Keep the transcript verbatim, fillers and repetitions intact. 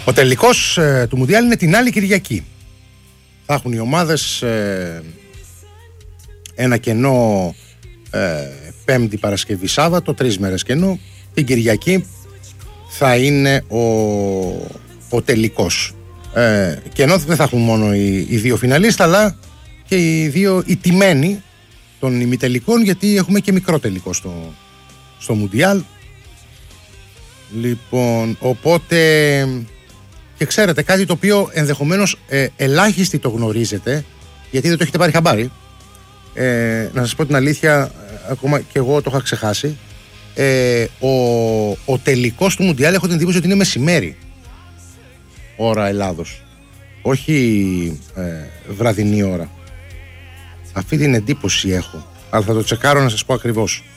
Ο τελικός ε, του Μουντιάλ είναι την άλλη Κυριακή. Θα έχουν οι ομάδες ε, ένα κενό ε, Πέμπτη, Παρασκευή, Σάββατο, τρεις μέρες κενό. Την Κυριακή θα είναι ο, ο τελικός. Ε, κενό δεν θα έχουν μόνο οι, οι δύο φιναλίστα, αλλά και οι δύο οι τιμένοι των ημιτελικών, γιατί έχουμε και μικρό τελικό στο, στο Μουντιάλ. Λοιπόν, οπότε... Και ξέρετε κάτι το οποίο ενδεχομένως ε, ελάχιστοι το γνωρίζετε, γιατί δεν το έχετε πάρει χαμπάρι. Ε, να σας πω την αλήθεια, ακόμα και εγώ το είχα ξεχάσει. Ε, ο, ο τελικός του Μουντιάλ έχω την εντύπωση ότι είναι μεσημέρι ώρα Ελλάδος, όχι ε, βραδινή ώρα. Αυτή την εντύπωση έχω, αλλά θα το τσεκάρω να σας πω ακριβώς.